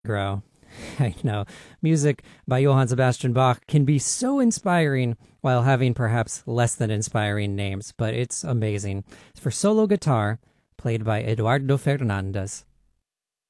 Grow. I know. Music by Johann Sebastian Bach can be so inspiring while having perhaps less than inspiring names, but it's amazing. It's for solo guitar, played by Eduardo Fernandez.